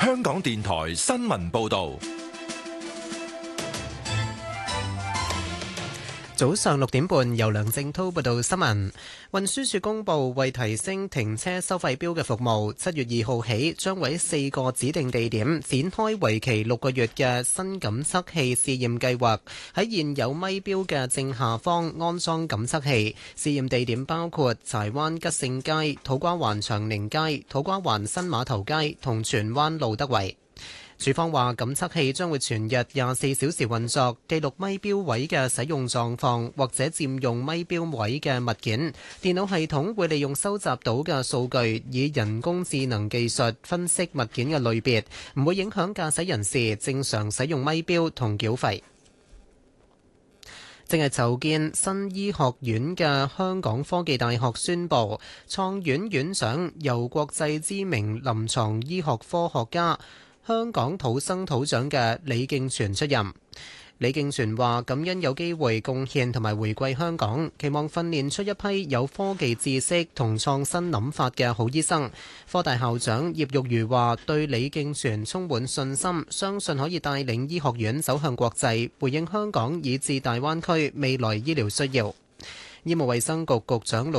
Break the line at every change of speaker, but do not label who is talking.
香港電台新聞報道。
早上6點半，由梁正滔報道新聞。運輸署公佈，為提升停車收費錶嘅服務，7月2號起將會喺4個指定地點展開為期6個月嘅新感測器試驗計劃。喺現有咪錶嘅正下方安裝感測器。試驗地點包括柴灣吉盛街、土瓜灣長寧街、土瓜灣新碼頭街同荃灣路德圍。署方話，感測器將會全日24小時運作，記錄咪錶位嘅使用狀況或者佔用咪錶位嘅物件。電腦系統會利用收集到嘅數據，以人工智能技術分析物件嘅類別，唔會影響駕駛人士正常使用咪錶同繳費。正係籌建新醫學院嘅香港科技大學宣布，創院院長由國際知名臨床醫學科學家香港土生土長嘅李敬全出任。李敬全話：感恩有機會貢獻同埋回歸香港，期望訓練出一批有科技知識同創新諗法嘅好醫生。科大校長葉玉如話：對李敬全充滿信心，相信可以帶領醫學院走向國際，回應香港以至大灣區未來醫療需要。醫務衛生局局長